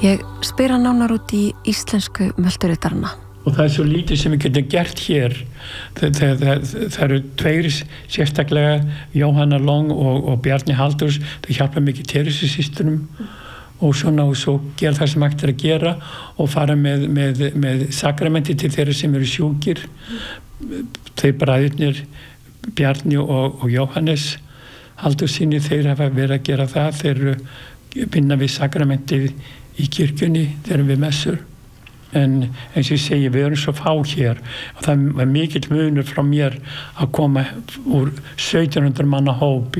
Ég spyr hann nánar út í íslensku möldurritarana. Og það svo lítið sem við getum gert hér. Það eru tveir sérstaklega, Jóhanna Long og Bjarni Halldórs, þau hjálpa mikið Teresusýstunum og svo gera það sem hægt að gera og fara með sakramenti til þeirra sem eru sjúkir. Þeir bræðurnir, Bjarni og Jóhannes Halldórsinni, þeir hafa verið að gera það. Þeir vinna við sakramentið í kirkjunni þegar við messur. En eins og ég segi, við erum svo fá hér og það var mikill munur frá mér að koma úr 1700 manna hóp